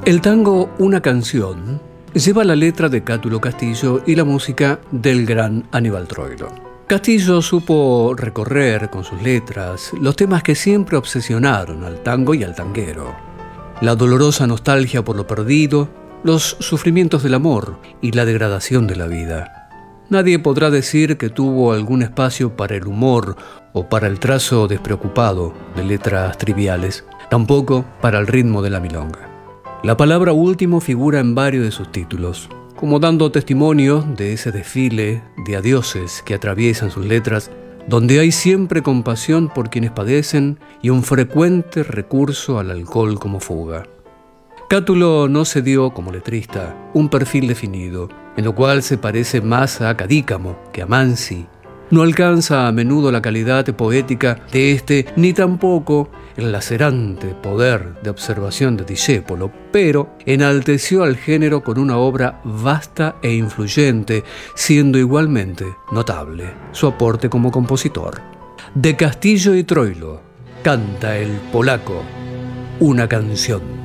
El tango Una canción lleva la letra de Cátulo Castillo y la música del gran Aníbal Troilo. Castillo supo recorrer con sus letras los temas que siempre obsesionaron al tango y al tanguero: la dolorosa nostalgia por lo perdido, los sufrimientos del amor y la degradación de la vida. Nadie podrá decir que tuvo algún espacio para el humor o para el trazo despreocupado de letras triviales, tampoco para el ritmo de la milonga. La palabra último figura en varios de sus títulos, como dando testimonio de ese desfile de adioses que atraviesan sus letras, donde hay siempre compasión por quienes padecen y un frecuente recurso al alcohol como fuga. Cátulo no se dio, como letrista, un perfil definido, en lo cual se parece más a Cadícamo que a Mansi. No alcanza a menudo la calidad poética de este, ni tampoco el lacerante poder de observación de Discépolo, pero enalteció al género con una obra vasta e influyente, siendo igualmente notable su aporte como compositor. De Castillo y Troilo canta el polaco Una canción.